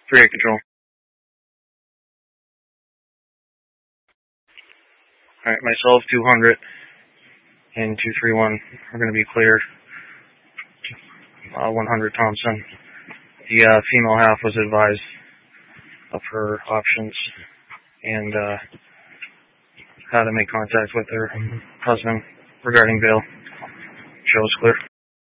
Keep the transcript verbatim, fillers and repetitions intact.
three eight control. Alright, myself, two hundred, and two three one are going to be cleared. Uh, one hundred Thompson. The uh, female half was advised of her options and uh, how to make contact with her husband regarding bail. Show's clear.